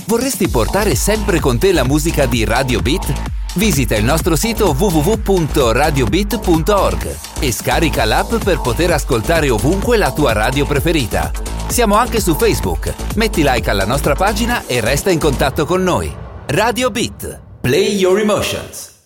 Vorresti portare sempre con te la musica di Radio Beat? Visita il nostro sito www.radiobeat.org e scarica l'app per poter ascoltare ovunque la tua radio preferita. Siamo anche su Facebook. Metti like alla nostra pagina e resta in contatto con noi. Radio Beat. Play your emotions.